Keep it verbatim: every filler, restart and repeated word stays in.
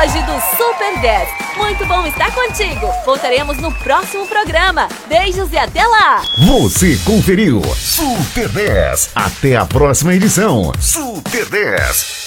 hoje do Super dez. Muito bom estar contigo. Voltaremos no próximo programa. Beijos e até lá. Você conferiu Super dez. Até a próxima edição. Super dez.